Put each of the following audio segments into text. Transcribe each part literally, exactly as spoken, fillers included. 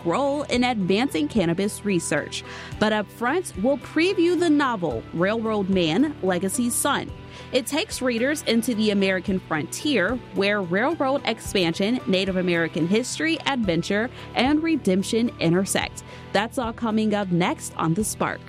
strategic role in advancing cannabis research. But up front, we'll preview the novel Railroad Man, Legacy's Son. It takes readers into the American frontier, where railroad expansion, Native American history, adventure, and redemption intersect. That's all coming up next on The Spark.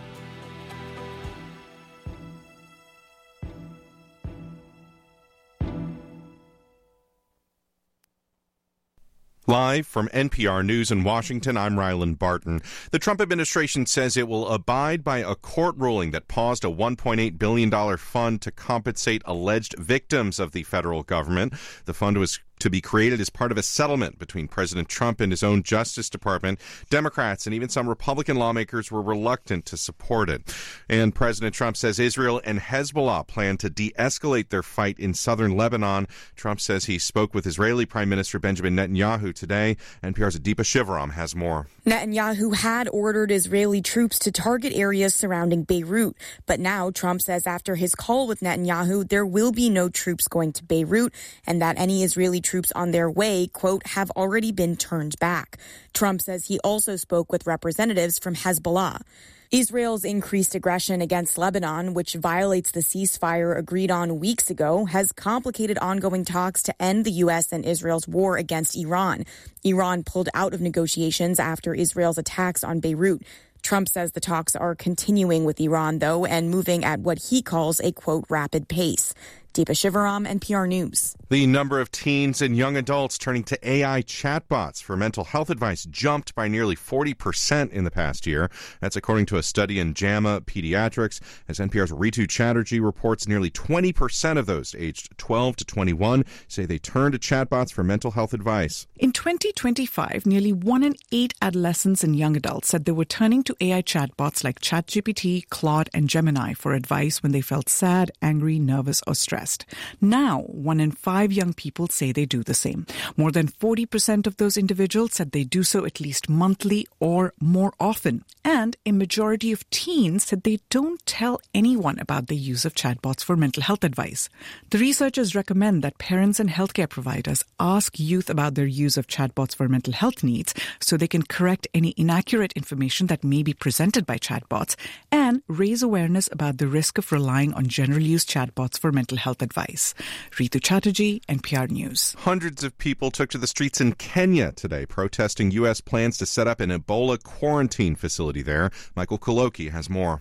Live from N P R News in Washington, I'm Ryland Barton. The Trump administration says it will abide by a court ruling that paused a one point eight billion dollars fund to compensate alleged victims of the federal government. The fund was to be created as part of a settlement between President Trump and his own Justice Department. Democrats and even some Republican lawmakers were reluctant to support it. And President Trump says Israel and Hezbollah plan to de-escalate their fight in southern Lebanon. Trump says he spoke with Israeli Prime Minister Benjamin Netanyahu today. N P R's Adipa Shivaram has more. Netanyahu had ordered Israeli troops to target areas surrounding Beirut. But now Trump says after his call with Netanyahu, there will be no troops going to Beirut and that any Israeli troops on their way, quote, have already been turned back. Trump says he also spoke with representatives from Hezbollah. Israel's increased aggression against Lebanon, which violates the ceasefire agreed on weeks ago, has complicated ongoing talks to end the U S and Israel's war against Iran. Iran pulled out of negotiations after Israel's attacks on Beirut. Trump says the talks are continuing with Iran, though, and moving at what he calls a, quote, rapid pace. Deepa Shivaram, N P R News. The number of teens and young adults turning to A I chatbots for mental health advice jumped by nearly forty percent in the past year. That's according to a study in JAMA Pediatrics. As N P R's Ritu Chatterjee reports, nearly twenty percent of those aged twelve to twenty-one say they turn to chatbots for mental health advice. In twenty twenty-five, nearly one in eight adolescents and young adults said they were turning to A I chatbots like ChatGPT, Claude, and Gemini for advice when they felt sad, angry, nervous, or stressed. Now, one in five young people say they do the same. More than forty percent of those individuals said they do so at least monthly or more often. And a majority of teens said they don't tell anyone about the use of chatbots for mental health advice. The researchers recommend that parents and healthcare providers ask youth about their use of chatbots for mental health needs so they can correct any inaccurate information that may be presented by chatbots and raise awareness about the risk of relying on general use chatbots for mental health advice. Ritu Chatterjee, N P R News. Hundreds of people took to the streets in Kenya today, protesting U S plans to set up an Ebola quarantine facility there. Michael Koloki has more.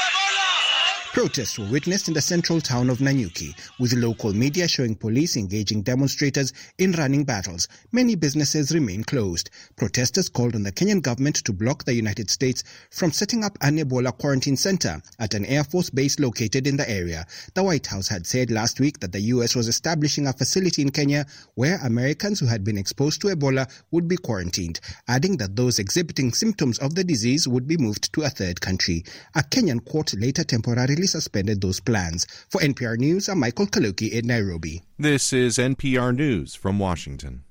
Protests were witnessed in the central town of Nanyuki, with local media showing police engaging demonstrators in running battles. Many businesses remain closed. Protesters called on the Kenyan government to block the United States from setting up an Ebola quarantine center at an Air Force base located in the area. The White House had said last week that the U S was establishing a facility in Kenya where Americans who had been exposed to Ebola would be quarantined, adding that those exhibiting symptoms of the disease would be moved to a third country. A Kenyan court later temporarily suspended those plans. For N P R News, I'm Michael Kaluki in Nairobi. This is N P R News from Washington.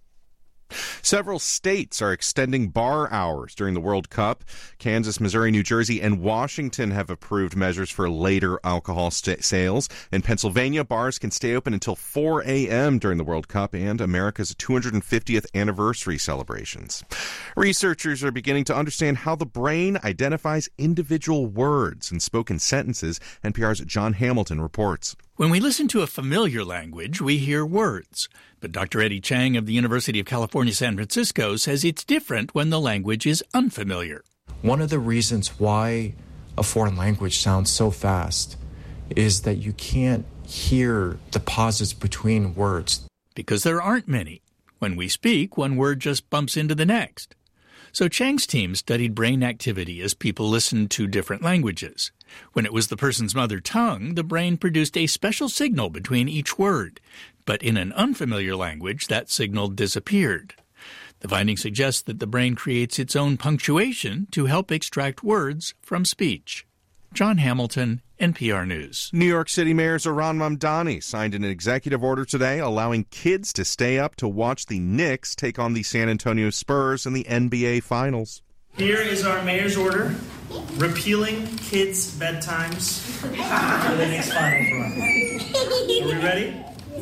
Several states are extending bar hours during the World Cup. Kansas, Missouri, New Jersey, and Washington have approved measures for later alcohol st- sales. In Pennsylvania, bars can stay open until four a.m. during the World Cup and America's two hundred fiftieth anniversary celebrations. Researchers are beginning to understand how the brain identifies individual words and spoken sentences. N P R's John Hamilton reports. When we listen to a familiar language, we hear words. But Doctor Eddie Chang of the University of California, San Francisco says it's different when the language is unfamiliar. One of the reasons why a foreign language sounds so fast is that you can't hear the pauses between words. Because there aren't many. When we speak, one word just bumps into the next. So Chang's team studied brain activity as people listened to different languages. When it was the person's mother tongue, the brain produced a special signal between each word. But in an unfamiliar language, that signal disappeared. The finding suggests that the brain creates its own punctuation to help extract words from speech. John Hamilton, N P R News. New York City Mayor Zohran Mamdani signed an executive order today allowing kids to stay up to watch the Knicks take on the San Antonio Spurs in the N B A Finals. Here is our mayor's order, repealing kids' bedtimes for the Knicks Finals run. Are we ready?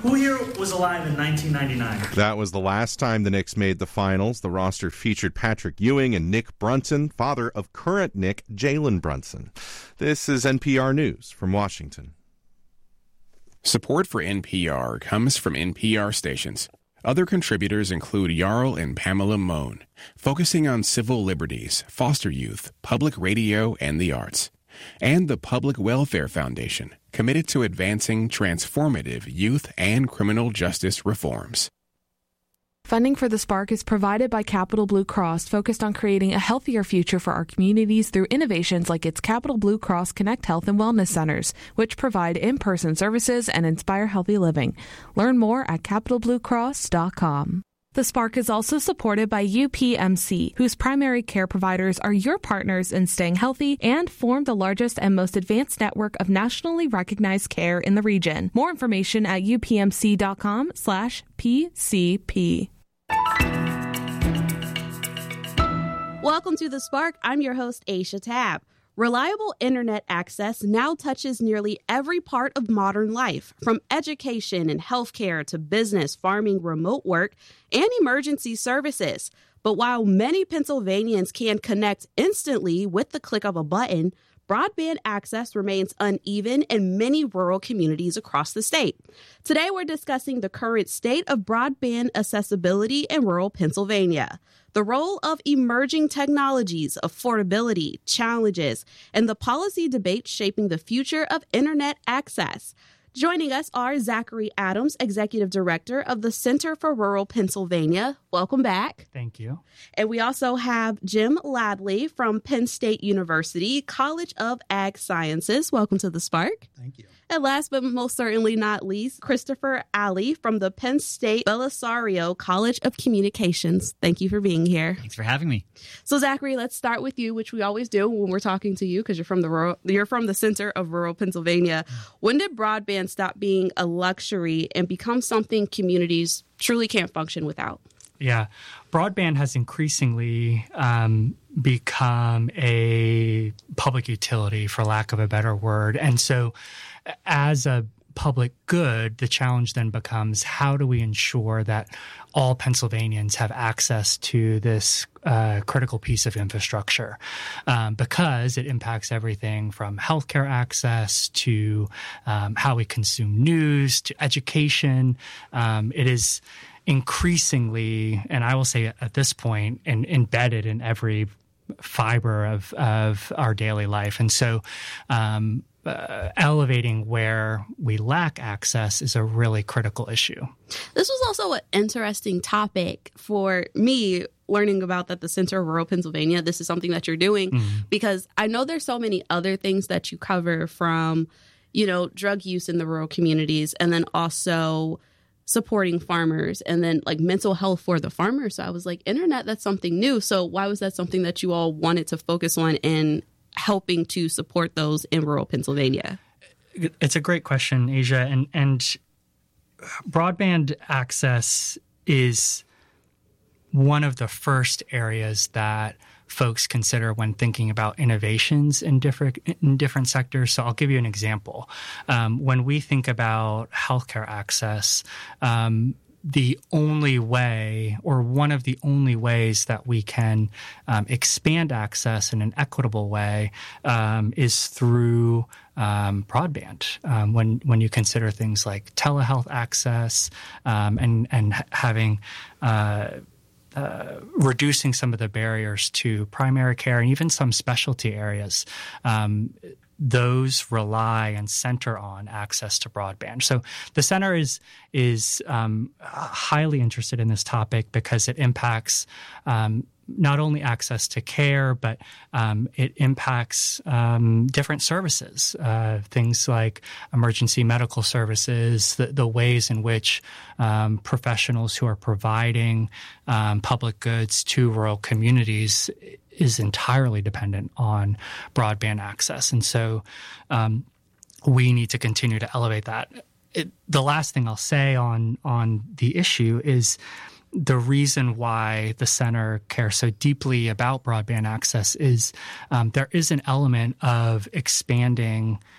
Who here was alive in nineteen ninety-nine? That was the last time the Knicks made the finals. The roster featured Patrick Ewing and Nick Brunson, father of current Nick, Jalen Brunson. This is N P R News from Washington. Support for N P R comes from N P R stations. Other contributors include Jarl and Pamela Mohn, focusing on civil liberties, foster youth, public radio, and the arts. And the Public Welfare Foundation, committed to advancing transformative youth and criminal justice reforms. Funding for The Spark is provided by Capital Blue Cross, focused on creating a healthier future for our communities through innovations like its Capital Blue Cross Connect Health and Wellness Centers, which provide in-person services and inspire healthy living. Learn more at capital blue cross dot com. The Spark is also supported by U P M C, whose primary care providers are your partners in staying healthy and form the largest and most advanced network of nationally recognized care in the region. More information at U P M C dot com slash P C P. Welcome to The Spark. I'm your host, Aisha Tab. Reliable internet access now touches nearly every part of modern life, from education and healthcare to business, farming, remote work, and emergency services. But while many Pennsylvanians can connect instantly with the click of a button, broadband access remains uneven in many rural communities across the state. Today, we're discussing the current state of broadband accessibility in rural Pennsylvania, the role of emerging technologies, affordability, challenges, and the policy debate shaping the future of internet access. Joining us are Zachary Adams, Executive Director of the Center for Rural Pennsylvania. Welcome back. Thank you. And we also have Jim Ladley from Penn State University, College of Ag Sciences. Welcome to The Spark. Thank you. And last but most certainly not least, Christopher Alley from the Penn State Belisario College of Communications. Thank you for being here. Thanks for having me. So Zachary, let's start with you, which we always do when we're talking to you because you're from the rural, you're from the center of rural Pennsylvania. When did broadband stop being a luxury and become something communities truly can't function without? Yeah, broadband has increasingly um, become a public utility, for lack of a better word. And so as a public good, the challenge then becomes, how do we ensure that all Pennsylvanians have access to this uh, critical piece of infrastructure? Um, because it impacts everything from healthcare access to um, how we consume news to education. Um, it is increasingly, and I will say at this point, in, embedded in every fiber of, of our daily life. And so um, uh, elevating where we lack access is a really critical issue. This was also an interesting topic for me, learning about that the Center of Rural Pennsylvania, this is something that you're doing, mm-hmm. because I know there's so many other things that you cover, from, you know, drug use in the rural communities, and then also supporting farmers, and then like mental health for the farmers. So I was like, internet, that's something new. So why was that something that you all wanted to focus on in helping to support those in rural Pennsylvania? It's a great question, Asia. And, and broadband access is one of the first areas that folks consider when thinking about innovations in different in different sectors. So I'll give you an example. Um, when we think about healthcare access, um, the only way, or one of the only ways that we can um, expand access in an equitable way um, is through um, broadband. Um, when when you consider things like telehealth access um, and and having uh, Uh, reducing some of the barriers to primary care and even some specialty areas, um, those rely and center on access to broadband. So the center is is um, highly interested in this topic because it impacts um, not only access to care, but um, it impacts um, different services, uh, things like emergency medical services, the, the ways in which um, professionals who are providing um, public goods to rural communities is entirely dependent on broadband access. And so um, we need to continue to elevate that. It, the last thing I'll say on on the issue is the reason why the center cares so deeply about broadband access is um, there is an element of expanding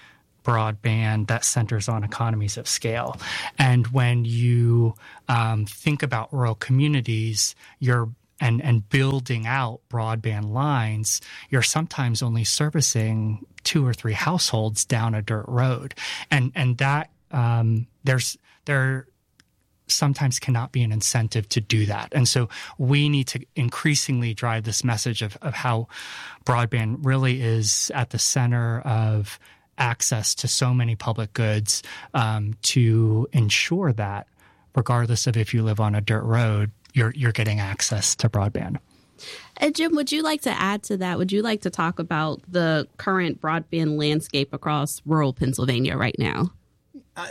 broadband that centers on economies of scale. And when you um, think about rural communities, you're and, and building out broadband lines, you're sometimes only servicing two or three households down a dirt road. And and that um, there's there sometimes cannot be an incentive to do that. And so we need to increasingly drive this message of, of how broadband really is at the center of access to so many public goods, um, to ensure that regardless of if you live on a dirt road, you're you're getting access to broadband. And Jim, would you like to add to that? Would you like to talk about the current broadband landscape across rural Pennsylvania right now? Uh,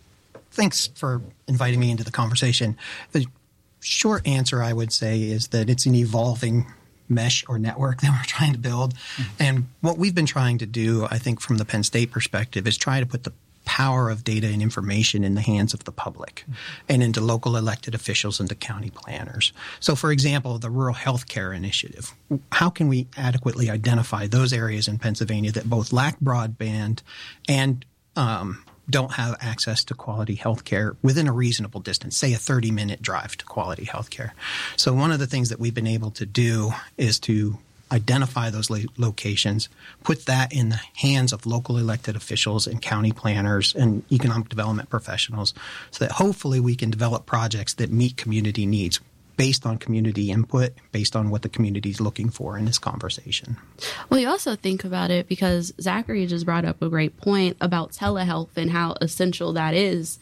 thanks for inviting me into the conversation. The short answer, I would say, is that it's an evolving mesh or network that we're trying to build. Mm-hmm. And what we've been trying to do, I think, from the Penn State perspective, is try to put the power of data and information in the hands of the public, mm-hmm. and into local elected officials and to county planners. So, for example, the Rural Health Care Initiative, how can we adequately identify those areas in Pennsylvania that both lack broadband and um, don't have access to quality health care within a reasonable distance, say a thirty-minute drive to quality health care? So one of the things that we've been able to do is to identify those lo- locations, put that in the hands of local elected officials and county planners and economic development professionals, so that hopefully we can develop projects that meet community needs based on community input, based on what the community is looking for in this conversation. Well, you also think about it because Zachary just brought up a great point about telehealth and how essential that is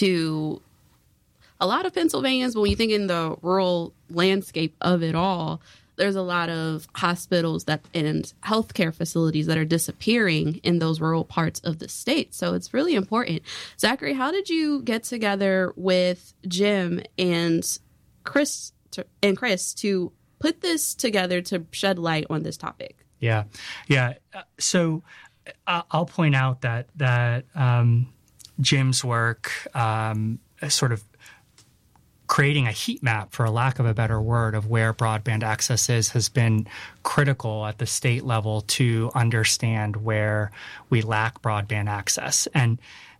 to a lot of Pennsylvanians. When you think in the rural landscape of it all, there's a lot of hospitals that and healthcare facilities that are disappearing in those rural parts of the state. So it's really important. Zachary, how did you get together with Jim and Chris to, and Chris to put this together to shed light on this topic? Yeah, yeah. So uh, I'll point out that that um, Jim's work, um, sort of creating a heat map, for a lack of a better word, of where broadband access is, has been critical at the state level to understand where we lack broadband access. And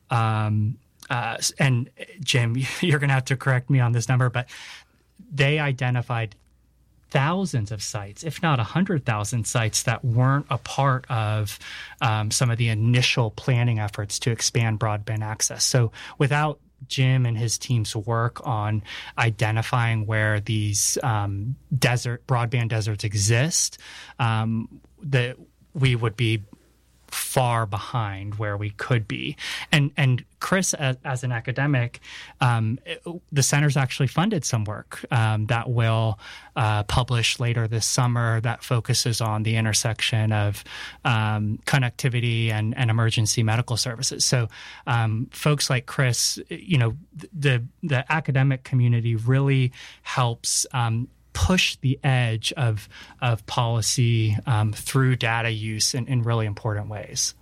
um, uh, and Jim, you're going to have to correct me on this number, but they identified thousands of sites, if not one hundred thousand sites, that weren't a part of um, some of the initial planning efforts to expand broadband access. So without Jim and his team's work on identifying where these um, desert broadband deserts exist, um, that we would be far behind where we could be. And and Chris, as, as an academic, um, it, the center's actually funded some work um, that will uh, publish later this summer that focuses on the intersection of um, connectivity and, and emergency medical services. So um, folks like Chris, you know, the the academic community really helps um, push the edge of of policy um, through data use in, in really important ways.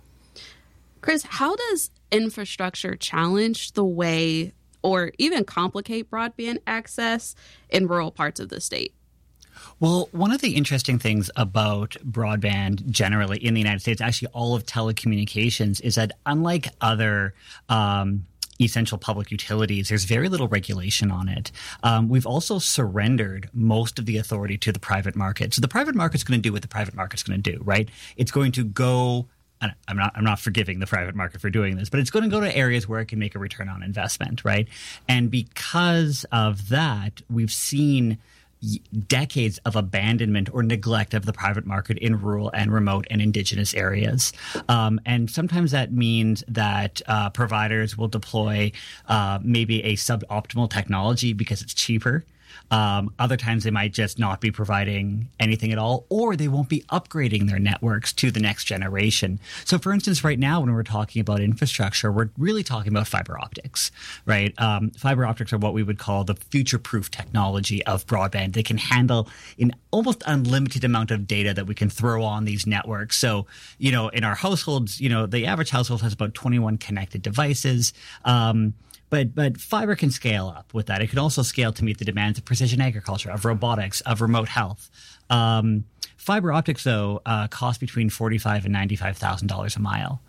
Chris, how does infrastructure challenge the way or even complicate broadband access in rural parts of the state? Well, one of the interesting things about broadband generally in the United States, actually all of telecommunications, is that unlike other um, essential public utilities, there's very little regulation on it. Um, we've also surrendered most of the authority to the private market. So the private market's going to do what the private market's going to do, right? It's going to go – I'm not I'm not forgiving the private market for doing this, but it's going to go to areas where it can make a return on investment, right? And because of that, we've seen – decades of abandonment or neglect of the private market in rural and remote and indigenous areas. Um, and sometimes that means that uh, providers will deploy uh, maybe a suboptimal technology because it's cheaper. Um, other times they might just not be providing anything at all, or they won't be upgrading their networks to the next generation. So, for instance, right now when we're talking about infrastructure, we're really talking about fiber optics, right? Um, fiber optics are what we would call the future-proof technology of broadband. They can handle an almost unlimited amount of data that we can throw on these networks. So, you know, in our households, you know, the average household has about twenty-one connected devices. Um, But but fiber can scale up with that. It can also scale to meet the demands of precision agriculture, of robotics, of remote health. Um, fiber optics, though, uh, cost between forty-five thousand dollars and ninety-five thousand dollars a mile.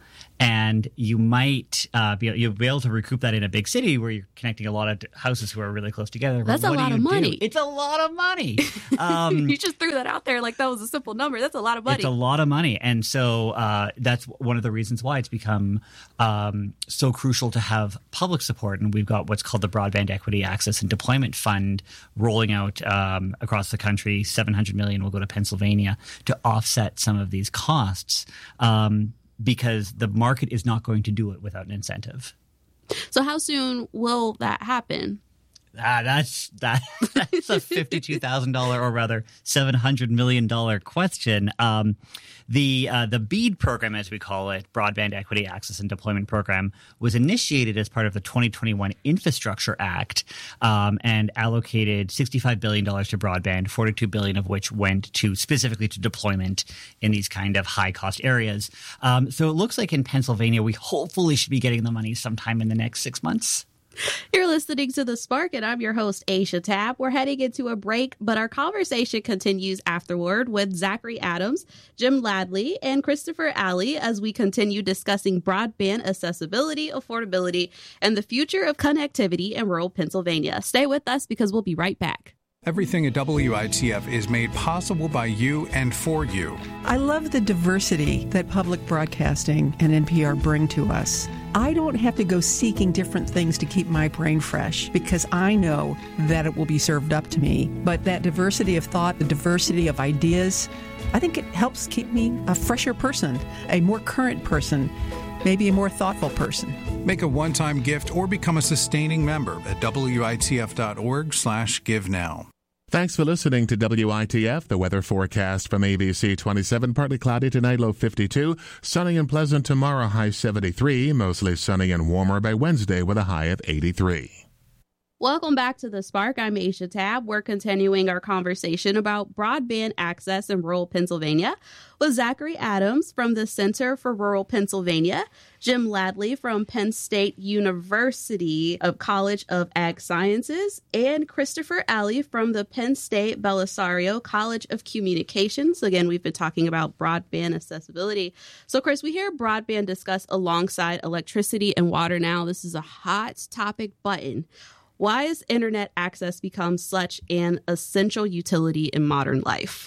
And you might uh, be, you'll be able to recoup that in a big city where you're connecting a lot of houses who are really close together. That's a lot of money. Do? It's a lot of money. Um, you just threw that out there like that was a simple number. That's a lot of money. It's a lot of money. And so uh, that's one of the reasons why it's become um, so crucial to have public support. And we've got what's called the Broadband Equity Access and Deployment Fund rolling out um, across the country. seven hundred million dollars will go to Pennsylvania to offset some of these costs um, because the market is not going to do it without an incentive. So how soon will that happen? Ah, that's that, that's a fifty-two thousand dollars or rather seven hundred million dollars question. Um, the uh, the BEAD program, as we call it, Broadband Equity Access and Deployment Program, was initiated as part of the twenty twenty-one Infrastructure Act um, and allocated sixty-five billion dollars to broadband, forty-two billion dollars of which went to specifically to deployment in these kind of high-cost areas. Um, so it looks like in Pennsylvania, we hopefully should be getting the money sometime in the next six months. You're listening to The Spark, and I'm your host, Aisha Tabb. We're heading into a break, but our conversation continues afterward with Zachary Adams, Jim Ladley, and Christopher Alley as we continue discussing broadband accessibility, affordability, and the future of connectivity in rural Pennsylvania. Stay with us because we'll be right back. Everything at W I T F is made possible by you and for you. I love the diversity that public broadcasting and N P R bring to us. I don't have to go seeking different things to keep my brain fresh because I know that it will be served up to me. But that diversity of thought, the diversity of ideas, I think it helps keep me a fresher person, a more current person, maybe a more thoughtful person. Make a one-time gift or become a sustaining member at W I T F dot org slash give now. Thanks for listening to W I T F, the weather forecast from A B C twenty-seven. Partly cloudy tonight, low fifty-two. Sunny and pleasant tomorrow, high seventy-three. Mostly sunny and warmer by Wednesday with a high of eighty-three. Welcome back to The Spark. I'm Aisha Tabb. We're continuing our conversation about broadband access in rural Pennsylvania with Zachary Adams from the Center for Rural Pennsylvania, Jim Ladley from Penn State University of College of Ag Sciences, and Christopher Alley from the Penn State Belisario College of Communications. Again, we've been talking about broadband accessibility. So, Chris, we hear broadband discussed alongside electricity and water now. This is a hot topic button. Why has internet access become such an essential utility in modern life?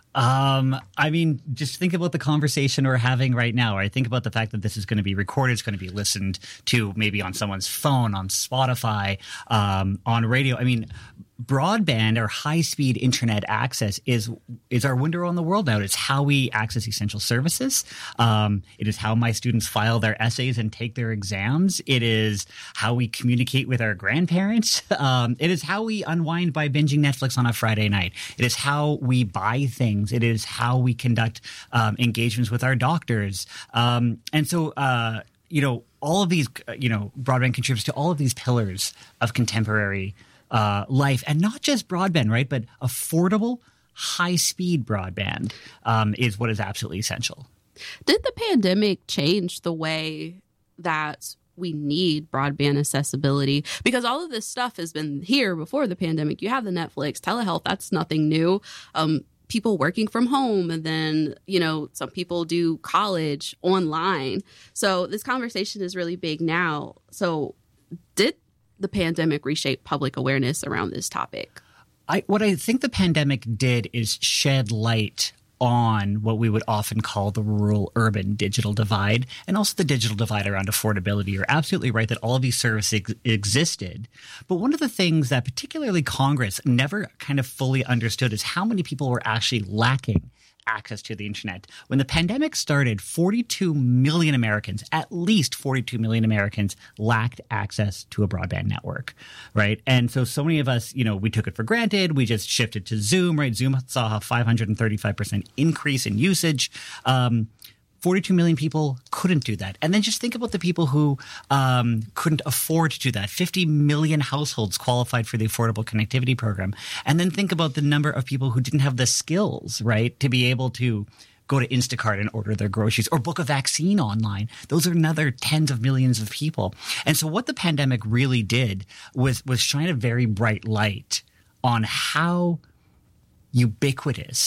Um, I mean, just think about the conversation we're having right now. Right? Think about the fact that this is going to be recorded. It's going to be listened to maybe on someone's phone, on Spotify, um, on radio. I mean, broadband or high-speed internet access is is our window on the world now. It's how we access essential services. Um, it is how my students file their essays and take their exams. It is how we communicate with our grandparents. Um, it is how we unwind by binging Netflix on a Friday night. It is how we buy things. It is how we conduct um, engagements with our doctors. Um, and so, uh, you know, all of these, you know, broadband contributes to all of these pillars of contemporary Uh, life, and not just broadband, right? But affordable, high-speed broadband um, is what is absolutely essential. Did the pandemic change the way that we need broadband accessibility? Because all of this stuff has been here before the pandemic. You have the Netflix, telehealth, that's nothing new. Um, people working from home, and then, you know, some people do college online. So this conversation is really big now. So did the pandemic reshape public awareness around this topic? I, what I think the pandemic did is shed light on what we would often call the rural-urban digital divide, and also the digital divide around affordability. You're absolutely right that all of these services ex- existed. But one of the things that particularly Congress never kind of fully understood is how many people were actually lacking access to the internet. When the pandemic started, forty-two million Americans, at least forty-two million Americans, lacked access to a broadband network, right? And so so many of us, you know, we took it for granted. We just shifted to Zoom, right? Zoom saw a five hundred thirty-five percent increase in usage. Um, forty-two million people couldn't do that. And then just think about the people who um, couldn't afford to do that. fifty million households qualified for the Affordable Connectivity Program. And then think about the number of people who didn't have the skills, right, to be able to go to Instacart and order their groceries or book a vaccine online. Those are another tens of millions of people. And so what the pandemic really did was, was shine a very bright light on how ubiquitous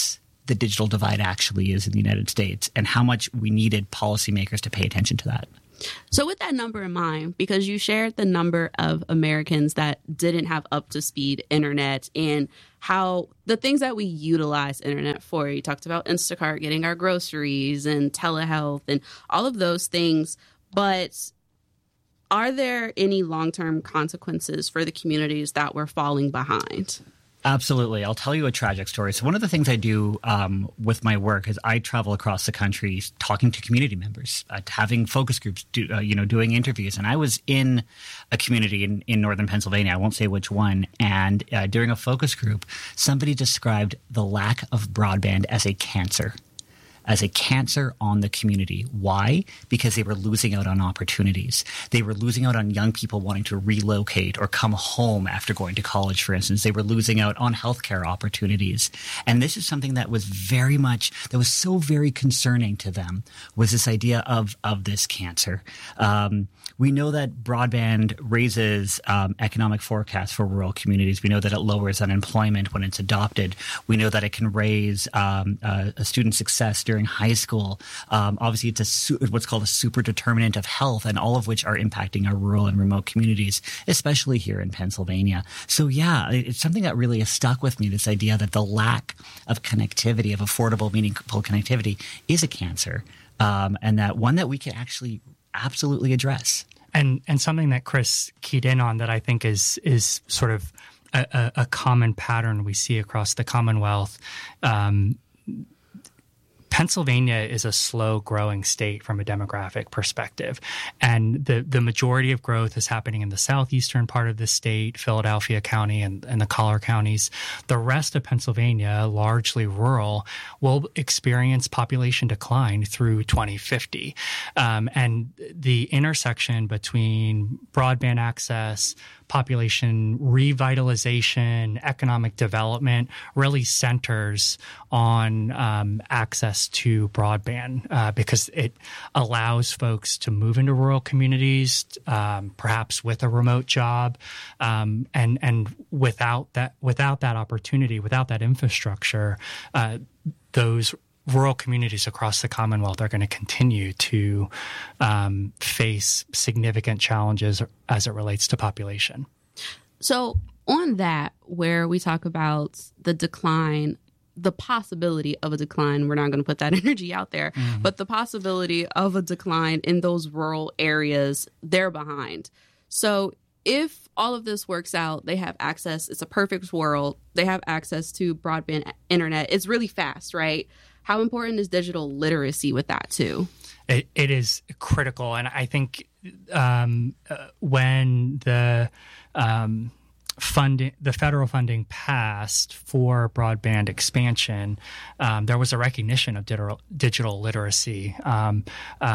the digital divide actually is in the United States and how much we needed policymakers to pay attention to that. So with that number in mind, because you shared the number of Americans that didn't have up-to-speed internet and how the things that we utilize internet for, you talked about Instacart, getting our groceries and telehealth and all of those things, but are there any long-term consequences for the communities that were falling behind? Absolutely. I'll tell you a tragic story. So one of the things I do um, with my work is I travel across the country talking to community members, uh, having focus groups, do, uh, you know, doing interviews. And I was in a community in, in northern Pennsylvania, I won't say which one, and uh, during a focus group, somebody described the lack of broadband as a cancer. as a cancer on the community. Why? Because they were losing out on opportunities. They were losing out on young people wanting to relocate or come home after going to college, for instance. They were losing out on healthcare opportunities. And this is something that was very much, that was so very concerning to them, was this idea of, of this cancer. Um, we know that broadband raises um, economic forecasts for rural communities. We know that it lowers unemployment when it's adopted. We know that it can raise um, uh, student success during high school. Um, obviously, it's a su- what's called a super determinant of health, and all of which are impacting our rural and remote communities, especially here in Pennsylvania. So, yeah, it's something that really has stuck with me, this idea that the lack of connectivity, of affordable, meaningful connectivity, is a cancer, um, and that one that we can actually absolutely address. And and something that Chris keyed in on that I think is is sort of a, a common pattern we see across the Commonwealth. Um, Pennsylvania is a slow-growing state from a demographic perspective, and the, the majority of growth is happening in the southeastern part of the state, Philadelphia County and, and the collar counties. The rest of Pennsylvania, largely rural, will experience population decline through twenty fifty. Um, and the intersection between broadband access, population revitalization, economic development really centers on um, access to broadband uh, because it allows folks to move into rural communities, um, perhaps with a remote job, um, and and without that without that opportunity, without that infrastructure, uh, those rural communities across the Commonwealth are going to continue to um, face significant challenges as it relates to population. So on that, where we talk about the decline, the possibility of a decline, we're not going to put that energy out there, mm-hmm. but the possibility of a decline in those rural areas, they're behind. So if all of this works out, they have access, it's a perfect world, they have access to broadband internet, it's really fast, right? How important is digital literacy with that, too? It, it is critical. And I think um, uh, when the um, funding, the federal funding passed for broadband expansion, um, there was a recognition of digital, digital literacy um, uh,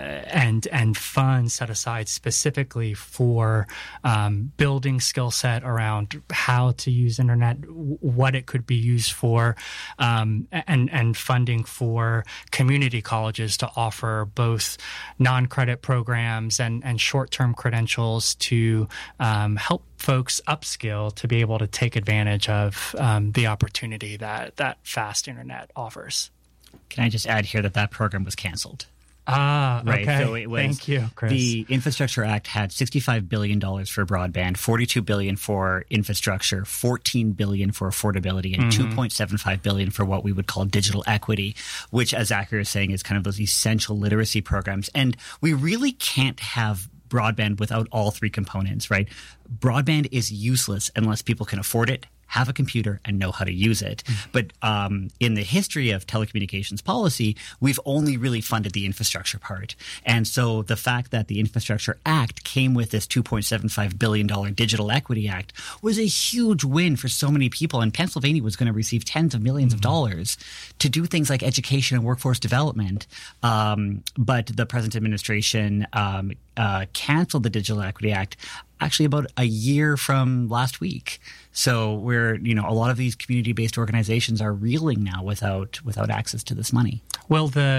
and and funds set aside specifically for um, building skill set around how to use internet, what it could be used for, um, and and funding for community colleges to offer both non-credit programs and and short-term credentials to um, help folks upskill to be able to take advantage of um, the opportunity that that fast internet offers. Can I just add here that that program was canceled? Ah, right. Okay. So it was, Thank you, Chris. The Infrastructure Act had sixty-five billion dollars for broadband, forty-two billion dollars for infrastructure, fourteen billion dollars for affordability, and mm-hmm. two point seven five billion dollars for what we would call digital equity, which, as Zachary is saying, is kind of those essential literacy programs. And we really can't have broadband without all three components, right? Broadband is useless unless people can afford it, have a computer, and know how to use it. Mm-hmm. But um, in the history of telecommunications policy, we've only really funded the infrastructure part. And so the fact that the Infrastructure Act came with this two point seven five billion dollars Digital Equity Act was a huge win for so many people. And Pennsylvania was going to receive tens of millions mm-hmm. of dollars to do things like education and workforce development. Um, but the present administration um, uh, canceled the Digital Equity Act actually about a year from last week. So we're, you know, a lot of these community-based organizations are reeling now without without access to this money. Well, the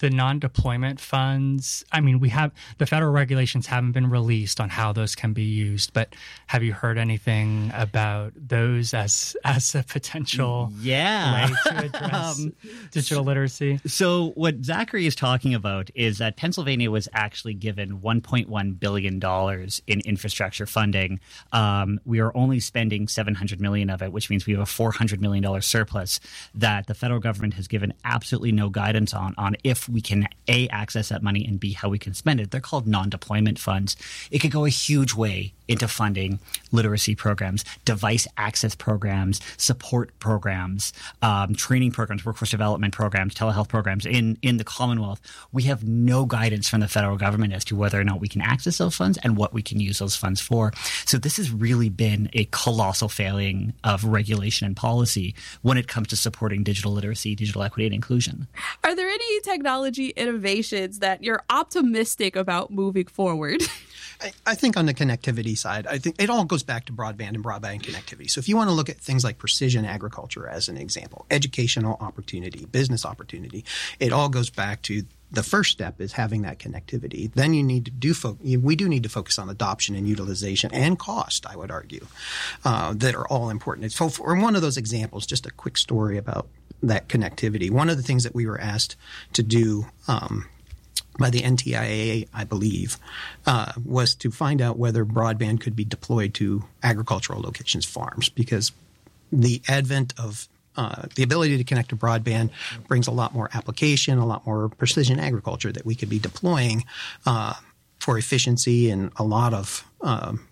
the non-deployment funds, I mean, we have the federal regulations haven't been released on how those can be used, but have you heard anything about those as as a potential yeah. way to address um, digital literacy? So what Zachary is talking about is that Pennsylvania was actually given one point one billion dollars in infrastructure funding. Um, we are only spending seven hundred million dollars of it, which means we have a four hundred million dollars surplus that the federal government has given absolutely no guidance on, on if we can, A, access that money, and B, how we can spend it. They're called non-deployment funds. It could go a huge way into funding literacy programs, device access programs, support programs, um, training programs, workforce development programs, telehealth programs in, in the Commonwealth. We have no guidance from the federal government as to whether or not we can access those funds and what we can use those funds for. So this has really been a colossal failing of regulation and policy when it comes to supporting digital literacy, digital equity, and inclusion. Are there any technology innovations that you're optimistic about moving forward? I, I think on the connectivity side, I think it all goes back to broadband and broadband connectivity. So if you want to look at things like precision agriculture as an example, educational opportunity, business opportunity, it all goes back to the first step is having that connectivity. Then you need to do fo- we do need to focus on adoption and utilization and cost, I would argue, uh, that are all important. So for one of those examples, just a quick story about that connectivity. One of the things that we were asked to do um, by the N T I A, I believe, uh, was to find out whether broadband could be deployed to agricultural locations, farms, because the advent of uh, the ability to connect to broadband brings a lot more application, a lot more precision agriculture that we could be deploying uh, for efficiency and a lot of um,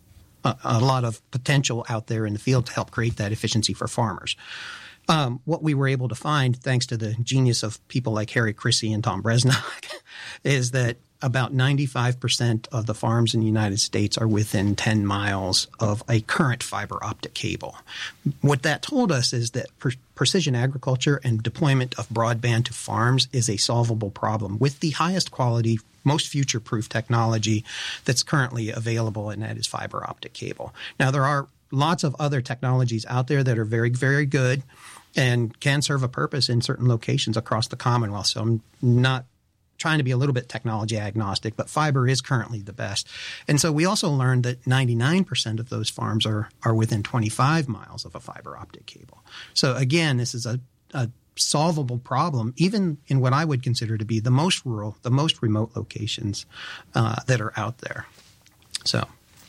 a, a lot of potential out there in the field to help create that efficiency for farmers. Um, what we were able to find, thanks to the genius of people like Harry Chrissy and Tom Bresnock, is that about ninety-five percent of the farms in the United States are within ten miles of a current fiber optic cable. What that told us is that per- precision agriculture and deployment of broadband to farms is a solvable problem with the highest quality, most future-proof technology that's currently available, and that is fiber optic cable. Now, there are lots of other technologies out there that are very, very good and can serve a purpose in certain locations across the Commonwealth. So I'm not trying to be a little bit technology agnostic, but fiber is currently the best. And so we also learned that ninety-nine percent of those farms are are within twenty-five miles of a fiber optic cable. So again, this is a, a solvable problem, even in what I would consider to be the most rural, the most remote locations uh, that are out there. So,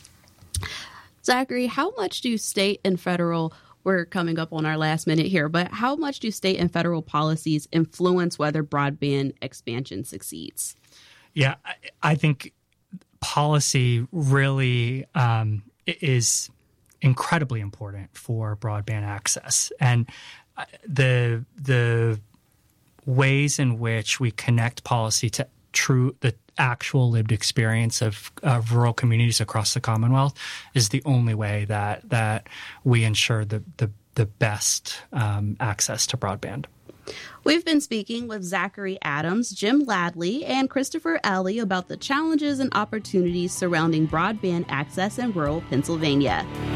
Zachary, how much do state and federal, we're coming up on our last minute here, but how much do state and federal policies influence whether broadband expansion succeeds? Yeah, I, I think policy really um, is incredibly important for broadband access. And the the ways in which we connect policy to true the actual lived experience of uh, rural communities across the Commonwealth is the only way that that we ensure the the, the best um, access to broadband. We've been speaking with Zachary Adams, Jim Ladley, and Christopher Alley about the challenges and opportunities surrounding broadband access in rural Pennsylvania.